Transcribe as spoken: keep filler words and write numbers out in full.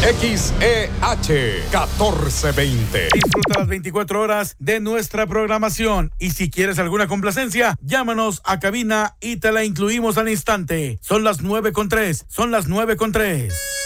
X E H catorce veinte. Disfruta las veinticuatro horas de nuestra programación y si quieres alguna complacencia, llámanos a cabina y te la incluimos al instante. Son las nueve con tres, son las nueve con tres.